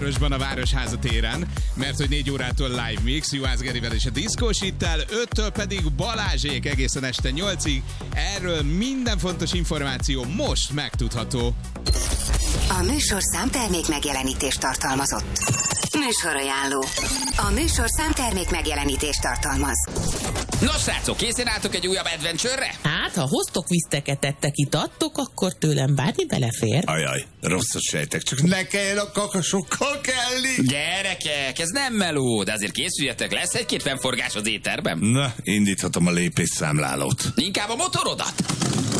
A Városháza téren, mert hogy 4 órától live mix, Juhász Gerivel és a Diszkós Hittel, 5-től pedig Balázsék egészen este 8-ig. Erről minden fontos információ most megtudható. A műsor számtermék megjelenítést tartalmazott. Műsorajánló. A műsor számtermék megjelenítést tartalmaz. Nos, srácok, készen álltok egy újabb adventure-re? Hát, ha hoztok viszteket, tettek, itattok, akkor tőlem bármi belefér. Ajaj, rosszat sejtek, csak ne kelljen a kakasokkal kelni. Gyerekek, ez nem meló, de azért készüljetek, lesz egy-két fennforgás az éterben. Na, indíthatom a lépésszámlálót. Inkább a motorodat.